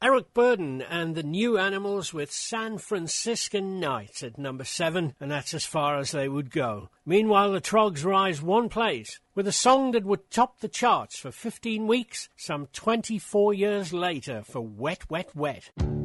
Eric Burdon and the New Animals with San Franciscan Night at number 7, and that's as far as they would go. Meanwhile, the Troggs rise one place with a song that would top the charts for 15 weeks, some 24 years later, for Wet, Wet, Wet.